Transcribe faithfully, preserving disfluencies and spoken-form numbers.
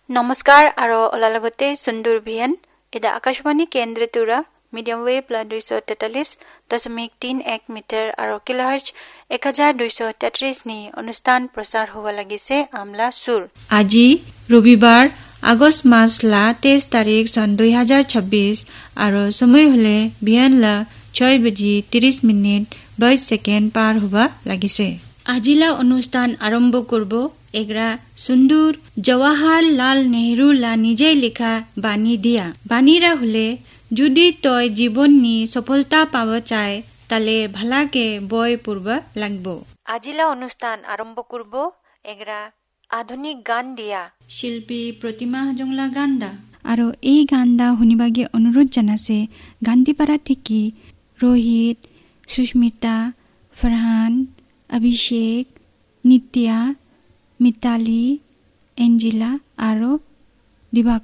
নমস্কাৰ আৰু অলালগতে সুন্দৰ ভিয়ান এটা আকাশবাণী কেন্দ্ৰটোৰা মিডিয়াম ৱেভ প্লাছ দুইশ তেতাল্লিছ দশমিক তিন এক মিটাৰ আৰু কিলোহাৰ্জ এক হাজাৰ দুইশ তেত্ৰিশ নি অনুষ্ঠান প্ৰচাৰ হ'ব লাগিছে আমলা সুৰ। আজি ৰবিবাৰ আগষ্ট মাস লা তেইশ তাৰিখ চন দুই হাজাৰ ছাব্বিছ আৰু সময় হলে বিয়ান লা ছয় বাজি ত্ৰিশ মিনিট বাইশ ছেকেণ্ড পাৰ হবা লাগিছে। আজিলা অনুষ্ঠান আৰম্ভ করব এগরা সুন্দর জৱাহৰলাল নেহরু লা নিজে লিখা বাণী দিয়া। বাণীরা হলে যদি তই জীবন নি সফলতা পাব চায় তালে ভালাকে বয় পূর্বা লাগব। আজিলা অনুষ্ঠান আৰম্ভ করব এগরা আধুনিক গান দিয়া। শিল্পী প্ৰতিমা হাজংলা গান্দা আৰু এই গান্দা শুনিবাগে অনুৰোধ জানাছে গান্ধীপাৰা থেকে ৰোহিত, সুস্মিতা, ফৰহান, অভিষেক, নিত্যা, মিতালী, এঞ্জিলা আৰু দিবাক